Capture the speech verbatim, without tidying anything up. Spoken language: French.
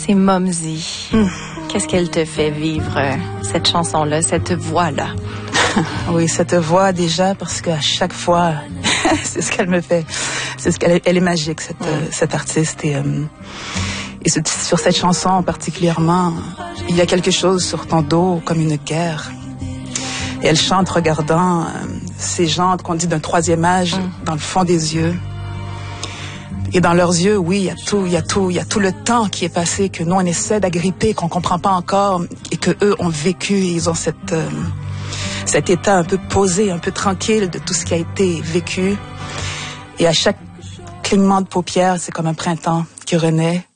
C'est Momsy. Mm. Qu'est-ce qu'elle te fait vivre, euh, cette chanson-là, cette voix-là? Oui, cette voix déjà, parce qu'à chaque fois, c'est ce qu'elle me fait. C'est ce qu'elle est, elle est magique, cette, mm. euh, cette artiste. Et, euh, et ce, sur cette chanson particulièrement, il y a quelque chose sur ton dos, comme une guerre. Et elle chante regardant euh, ces gens qu'on dit d'un troisième âge mm. dans le fond des yeux. Et dans leurs yeux, oui, il y a tout, il y a tout, il y a tout le temps qui est passé, que nous on essaie d'agripper, qu'on comprend pas encore, et que eux ont vécu, et ils ont cette, euh, cet état un peu posé, un peu tranquille de tout ce qui a été vécu. Et à chaque clignement de paupières, c'est comme un printemps qui renaît.